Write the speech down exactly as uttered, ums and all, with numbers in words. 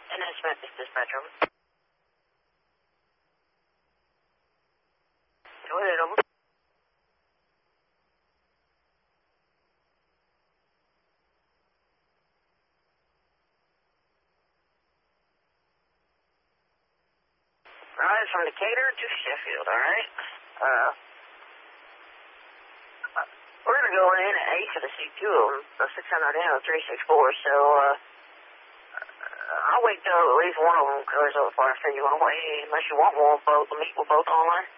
And then Smith is dispatch over. Go ahead, over. Alright, from Decatur to Sheffield, alright? Uh, we're going to go in at eight for the C two of them, the six hundred and the three sixty-four, so, uh, I'll wait till at least one of them clears up before I send you on the way, unless you want one both, meet with both online.